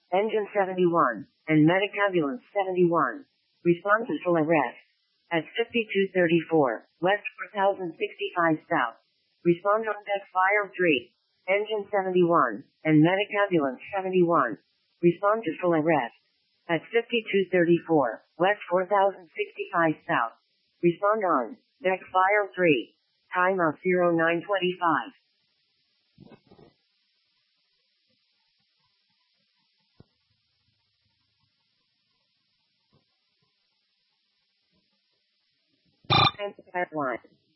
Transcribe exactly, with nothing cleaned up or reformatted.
Engine seventy-one, and Medic Ambulance seventy-one. Respond to full arrest. At fifty-two thirty-four, West four thousand sixty-five South. Respond on deck fire three. Engine seventy-one, and Medic Ambulance seventy-one. Respond to full arrest. At fifty-two thirty-four, West four thousand sixty-five South. Respond on deck fire three. Time of zero nine twenty-five. At one.